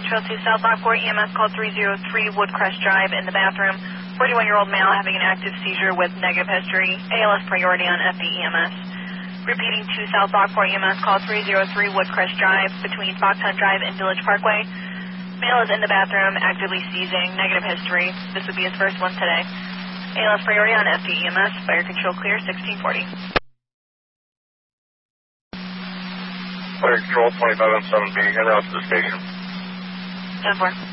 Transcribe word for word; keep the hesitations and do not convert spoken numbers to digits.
Trail two South Lockport, E M S call three oh three Woodcrest Drive in the bathroom. forty-one-year-old male having an active seizure with negative history. A L S priority on F D E M S. Repeating two South Lockport, E M S call three oh three Woodcrest Drive between Fox Hunt Drive and Village Parkway. Male is in the bathroom, actively seizing, negative history. This would be his first one today. A L S priority on F D E M S, fire control clear, sixteen forty. Fire control twenty-five on seven B, en route to the station. ten four.